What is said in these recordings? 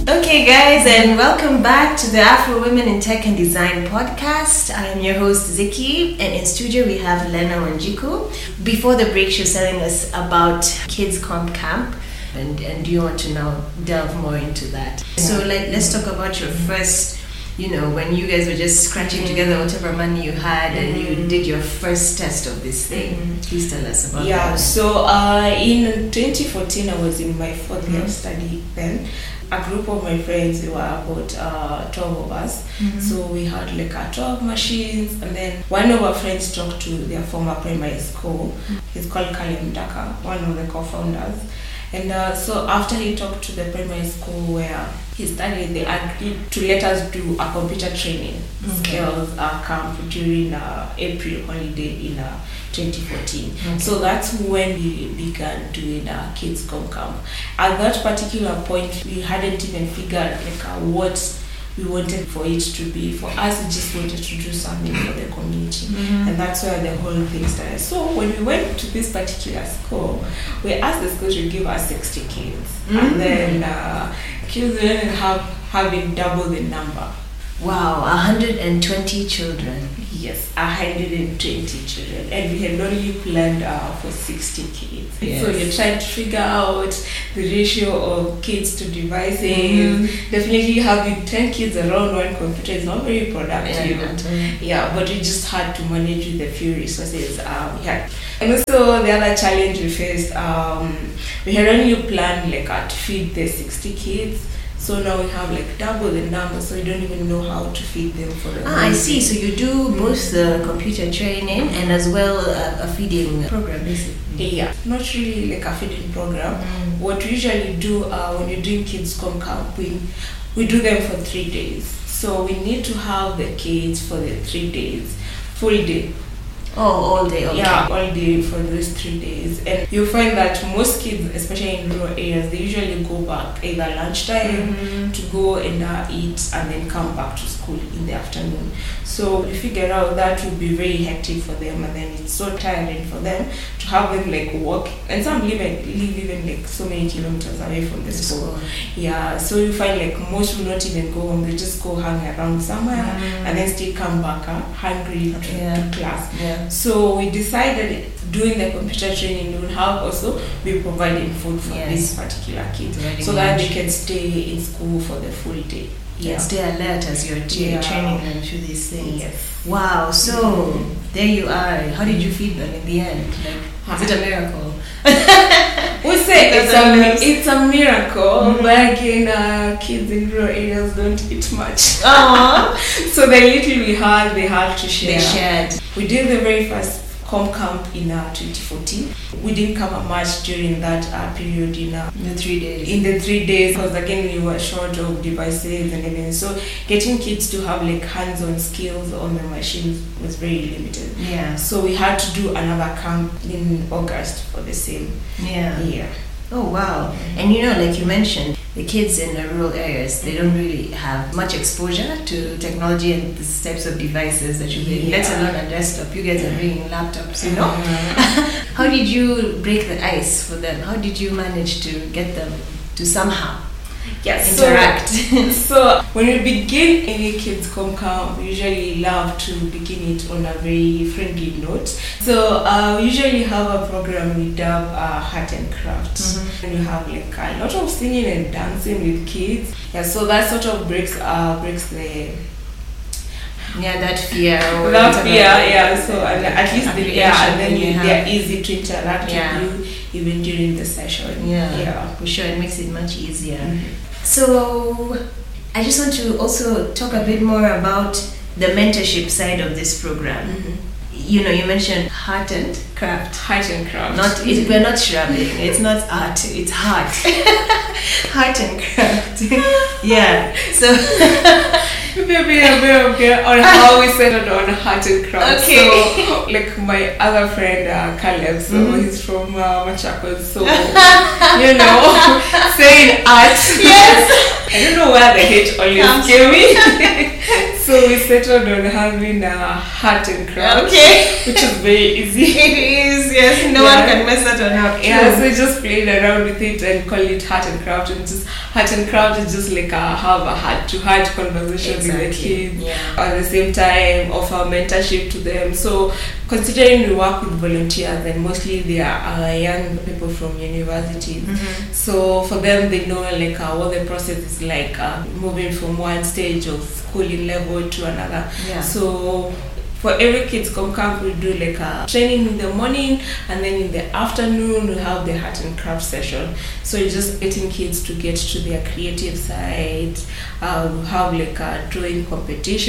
Okay, guys, and welcome back to the Afro Women in Tech and Design podcast. I am your host, Ziki, and in studio we have Lena Wanjiku. Before the break, she was telling us about Kids Comp Camp, and do you want to now delve more into that? So, let's talk about your first, when you guys were just scratching together whatever money you had and you did your first test of this thing. Please tell us about that. Yeah, so in 2014, I was in my fourth year of study then. A group of my friends, we were about 12 of us. So we had like 12 machines, and then one of our friends talked to their former primary school. He's called Kalim Daka, one of the co-founders. And so after he talked to the primary school where he studied, they agreed to let us do a computer training skills camp during April holiday in 2014. So that's when we began doing Kids Comp Camp. At that particular point, we hadn't even figured what we wanted for it to be. For us, we just wanted to do something for the community. And that's where the whole thing started. So when we went to this particular school, we asked the school to give us 60 kids. And then kids ended up having double the number. Wow, 120 children. Yes, 120 children. And we had only planned for 60 kids. Yes. So you're trying to figure out the ratio of kids to devices. Definitely having 10 kids around one computer is not very productive. Yeah, but we just had to manage with the few resources we had. And also the other challenge we faced, we had only planned to feed the 60 kids. So now we have double the number, so we don't even know how to feed them for the I see. So you do both the computer training and as well a feeding program, basically. Yeah, not really like a feeding program. What we usually do when you're doing Kids Comp Camp, we do them for 3 days. So we need to have the kids for the 3 days, full day. Oh, all day, okay. Yeah, all day for those 3 days. And you'll find that most kids, especially in rural areas, they usually go back either lunchtime to go and eat and then come back to school in the afternoon. So we figured out that would be very hectic for them, and then it's so tiring for them to have them walk. And some live even so many kilometers away from the school. Yeah, so you find most will not even go home, they just go hang around somewhere and then still come back hungry to class. Yeah. So we decided doing the computer training would help also be providing food for this particular kids so that they can stay in school for the full day. Yeah. Stay alert as you're training them through these things. Yes. Wow. So there you are. How did you feed them in the end? Is it a miracle? We say it's a miracle, but again, kids in rural areas don't eat much. So they literally had to share. They shared. We did the very first Comp Camp in 2014. We didn't cover much during that period in the 3 days. In the 3 days, because again we were short of devices and everything. So getting kids to have hands-on skills on the machines was very limited. Yeah. So we had to do another camp in August for the same year. Oh wow. And like you mentioned, the kids in the rural areas, they don't really have much exposure to technology and these types of devices that you bring, let alone a desktop. You guys are bringing laptops, How did you break the ice for them? How did you manage to get them to somehow interact? So when we begin any Kids Comp Camp, we usually love to begin it on a very friendly note. So we usually have a program we dub art and craft. And we have a lot of singing and dancing with kids. Yeah, so that sort of breaks the that fear. So at least and then they're easy to interact with you even during the session. Yeah, for sure, it makes it much easier. So I just want to also talk a bit more about the mentorship side of this program. You mentioned art and craft. We're not shrubbing. It's not art. It's heart. Art and craft. Yeah. So maybe a bit on how we settled on art and craft. Okay. So my other friend Caleb, so he's from Machakos. So saying art. Yes. I don't know where the H always came in. So we settled on having a art and craft, which is very easy. It is, yes. No one can mess that one up. Yeah, so we just played around with it and call it art and craft. And just art and craft is just like have a heart-to-heart conversation with the kids. At the same time, offer mentorship to them. So considering we work with volunteers, and mostly they are young people from universities. So for them, they know like what the process is like, moving from one stage of schooling level to another. So for every kids come camp, we do like a training in the morning, and then in the afternoon we have the art and craft session. So it's just getting kids to get to their creative side. We have like a drawing competition,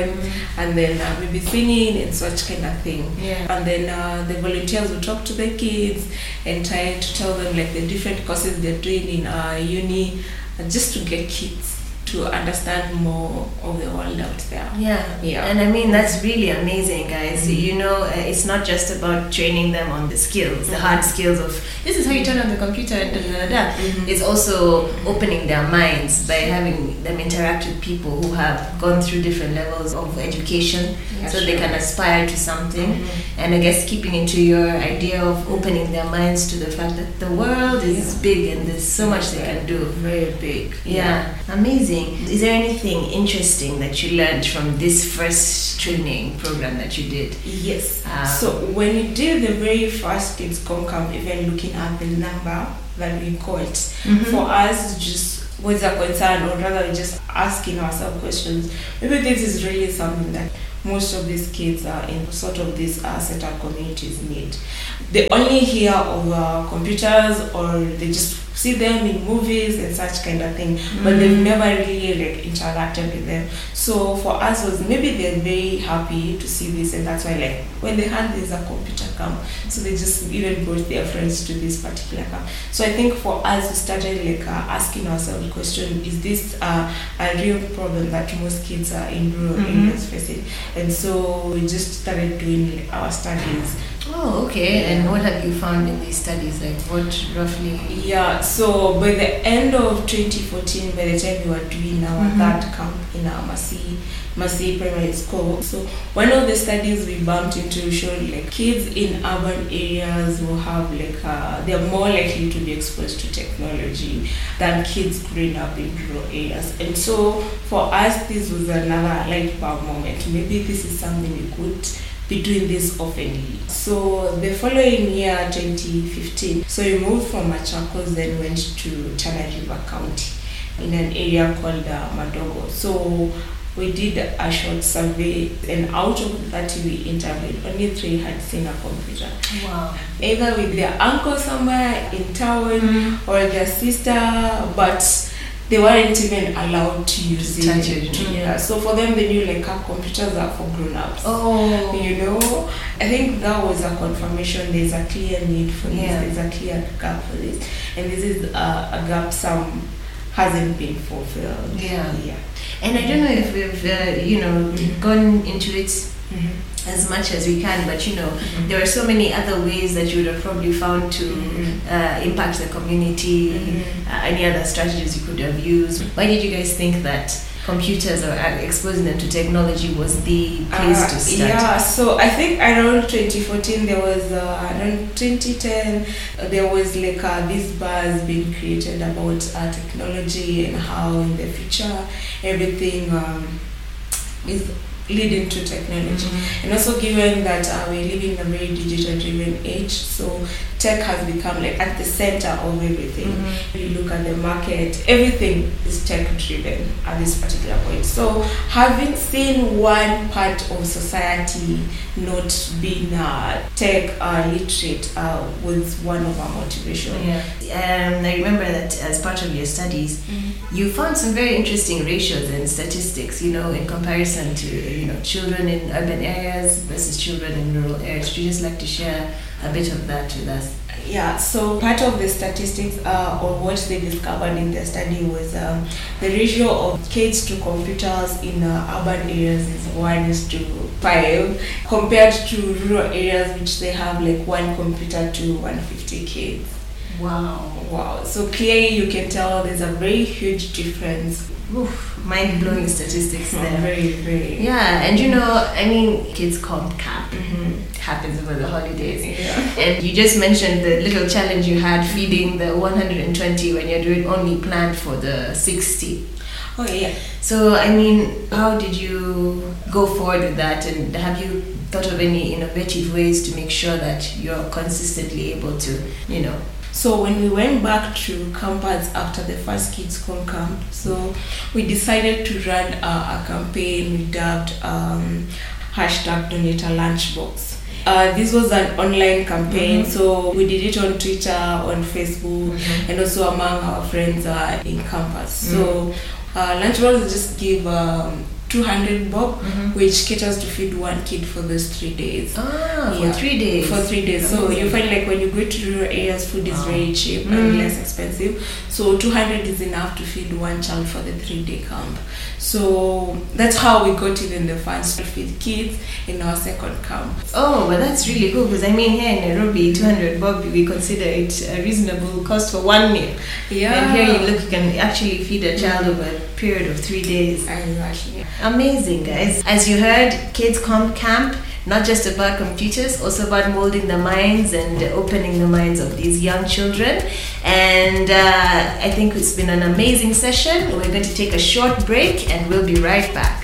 and then maybe singing and such kind of thing. And then the volunteers will talk to the kids and try to tell them like the different courses they're doing in uni, just to get kids to understand more of the world out there. And I mean, that's really amazing, guys. You know, it's not just about training them on the skills, the hard skills of this is how you turn on the computer and It's also opening their minds by having them interact with people who have gone through different levels of education, so they can aspire to something. And I guess keeping into your idea of opening their minds to the fact that the world is big and there's so much they can do. Very big. Amazing. Is there anything interesting that you learned from this first training program that you did? Yes. So when we did the very first Kids Come Camp, even looking at the number that we got, for us just was a concern, or rather just asking ourselves questions. Maybe this is really something that most of these kids are in sort of these set-up communities need. They only hear of computers, or they just see them in movies and such kind of thing, but they've never really like interacted with them. So for us was maybe they're very happy to see this, and that's why like when they had this a computer camp, so they just even brought their friends to this particular camp. So I think for us we started like asking ourselves the question, is this a real problem that most kids are in rural areas facing? And so we just started doing like our studies. Oh, okay. And what have you found in these studies? Like what roughly? So by the end of 2014, by the time we were doing our third camp in our Massey Primary School, so one of the studies we bumped into showed like kids in urban areas will have like they're more likely to be exposed to technology than kids growing up in rural areas. And so for us, this was another light bulb moment. Maybe this is something we could be doing this oftenly. So the following year, 2015, so we moved from Machakos, then went to Tana River County in an area called Madogo. So we did a short survey, and out of 30 we interviewed, only 3 had seen a computer. Wow. Either with their uncle somewhere in town or their sister, but they weren't even allowed to use it. So for them, they knew like computers are for grown-ups. You know, I think that was a confirmation. There's a clear need for this. There's a clear gap for this, and this is a gap some hasn't been fulfilled. And I don't know if we've gone into it as much as we can, but there are so many other ways that you would have probably found to impact the community, any other strategies you could have used. Why did you guys think that computers or exposing them to technology was the place to start? So I think around 2014 there was, around 2010 there was like this buzz being created about technology and how in the future everything is leading to technology, and also given that we live in a very digital driven age, so tech has become like at the center of everything. You look at the market, everything is tech driven at this particular point. So having seen one part of society not being tech literate was one of our motivation. I remember that as part of your studies, you found some very interesting ratios and statistics, in comparison to children in urban areas versus children in rural areas. Would you just like to share a bit of that with us? So part of the statistics or what they discovered in their study was the ratio of kids to computers in urban areas is 1:5 compared to rural areas, which they have like 1 computer to 150 kids. Wow. So clearly you can tell there's a very huge difference. Oof, mind-blowing statistics there. Very, very. Yeah, and I mean, Kids Comp Camp happens over the holidays. Yeah. And you just mentioned the little challenge you had feeding the 120 when you're doing only planned for the 60. Oh, yeah. So, I mean, how did you go forward with that? And have you thought of any innovative ways to make sure that you're consistently able to, So when we went back to campus after the first Kids Come Camp, so we decided to run a campaign we dubbed hashtag Donate a Lunchbox. This was an online campaign, so we did it on Twitter, on Facebook, and also among our friends in campus. So Lunchbox just give 200 bob, which caters to feed one kid for those 3 days. For 3 days. For 3 days. So you find like when you go to rural areas, food is very cheap and less expensive. So 200 is enough to feed one child for the 3-day camp. So that's how we got even the funds to feed kids in our second camp. Oh, well, that's really cool because I mean here in Nairobi, 200 bob we consider it a reasonable cost for one meal. Yeah. And here you can actually feed a child over a period of 3 days. Exactly. Amazing, guys. As you heard, Kids Comp Camp, not just about computers, also about molding the minds and opening the minds of these young children. And I think it's been an amazing session. We're going to take a short break and we'll be right back.